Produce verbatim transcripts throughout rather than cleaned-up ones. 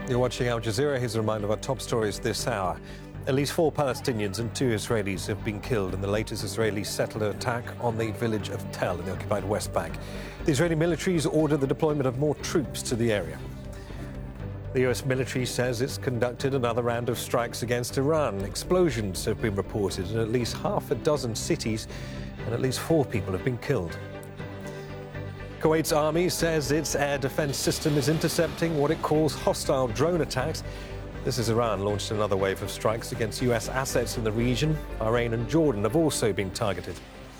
You're watching Al Jazeera. Here's a reminder of our top stories this hour. At least four Palestinians and two Israelis have been killed in the latest Israeli settler attack on the village of Tel in the occupied West Bank. The Israeli military has ordered the deployment of more troops to the area. The U S military says it's conducted another round of strikes against Iran. Explosions have been reported in at least half a dozen cities, and at least four people have been killed. Kuwait's army says its air defense system is intercepting what it calls hostile drone attacks. This as Iran launched another wave of strikes against U S assets in the region. Bahrain and Jordan have also been targeted.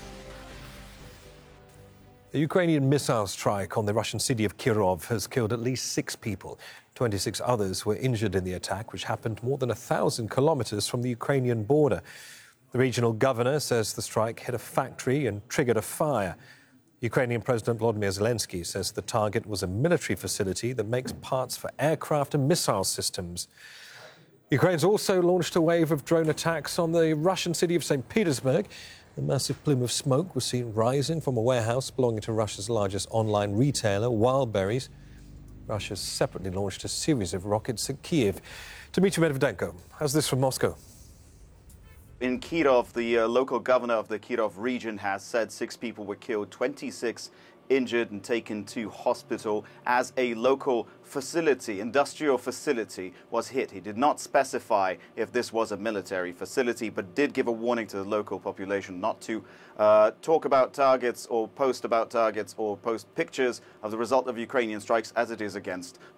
A Ukrainian missile strike on the Russian city of Kirov has killed at least six people. twenty-six others were injured in the attack, which happened more than a thousand kilometers from the Ukrainian border. The regional governor says the strike hit a factory and triggered a fire. Ukrainian President Volodymyr Zelensky says the target was a military facility that makes parts for aircraft and missile systems. Ukraine's also launched a wave of drone attacks on the Russian city of Saint Petersburg. A massive plume of smoke was seen rising from a warehouse belonging to Russia's largest online retailer, Wildberries. Russia separately launched a series of rockets at Kiev. Dmitry Medvedenko has this from Moscow. In Kirov, the uh, local governor of the Kirov region has said six people were killed, twenty-six injured and taken to hospital as a local facility, industrial facility, was hit. He did not specify if this was a military facility, but did give a warning to the local population not to uh, talk about targets or post about targets or post pictures of the result of Ukrainian strikes, as it is against